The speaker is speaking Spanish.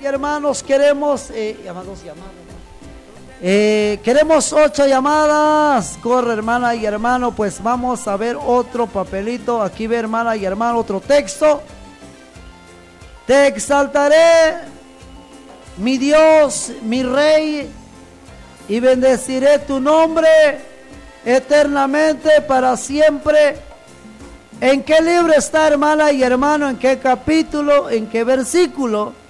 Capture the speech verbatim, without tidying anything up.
Hermanos, queremos eh, llamados, llamadas. Eh, queremos ocho llamadas. Corre, hermana y hermano, pues vamos a ver otro papelito. Aquí ve, hermana y hermano, otro texto. Te exaltaré, mi Dios, mi Rey, y bendeciré tu nombre eternamente para siempre. ¿En qué libro está, hermana y hermano? ¿En qué capítulo? ¿En qué versículo?